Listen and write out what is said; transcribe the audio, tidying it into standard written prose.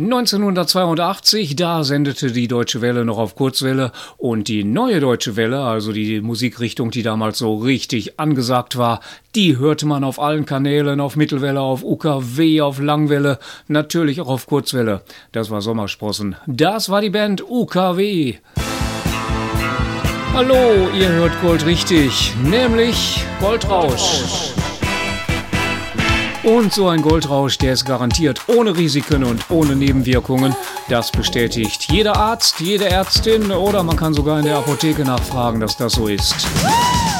1982, da sendete die Deutsche Welle noch auf Kurzwelle und die Neue Deutsche Welle, also die Musikrichtung, die damals so richtig angesagt war, die hörte man auf allen Kanälen, auf Mittelwelle, auf UKW, auf Langwelle, natürlich auch auf Kurzwelle. Das war Sommersprossen. Das war die Band UKW. Hallo, ihr hört Gold richtig, nämlich Goldrausch. Und so ein Goldrausch, der ist garantiert ohne Risiken und ohne Nebenwirkungen. Das bestätigt jeder Arzt, jede Ärztin oder man kann sogar in der Apotheke nachfragen, dass das so ist.